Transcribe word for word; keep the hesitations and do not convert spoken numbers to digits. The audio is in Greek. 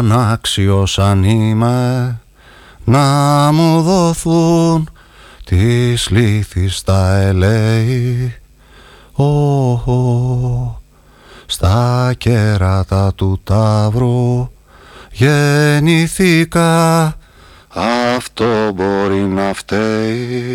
ανάξιος αν είμαι να μου δοθούν τις λύθεις τα ελέη. Oh, oh, στα κέρατα του Ταύρου γεννηθήκα, αυτό μπορεί να φταίει.